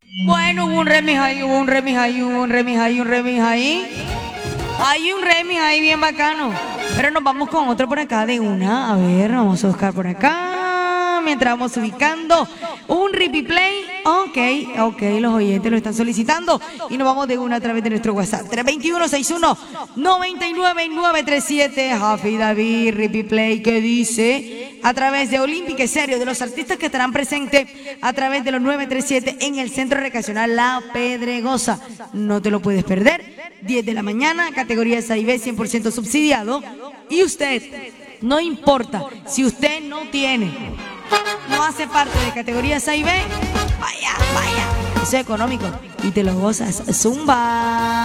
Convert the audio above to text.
Bueno, hubo un remix ahí, hubo un remix ahí, hubo un remix ahí, un remix ahí. Hay un remix ahí bien bacano. Pero nos vamos con otro por acá de una. A ver, vamos a buscar por acá. Mientras vamos ubicando un replay. Ok, los oyentes lo están solicitando. Y nos vamos de una a través de nuestro WhatsApp. 321-61-99937. Jafi David, replay, que dice a través de Olímpica Serio, de los artistas que estarán presentes a través de los 937 en el Centro Recreacional La Pedregosa. No te lo puedes perder. 10 de la mañana, categoría A y B, 100% subsidiado. Y usted, no importa si usted no hace parte de categorías A y B, vaya, eso es económico y te lo gozas. Zumba.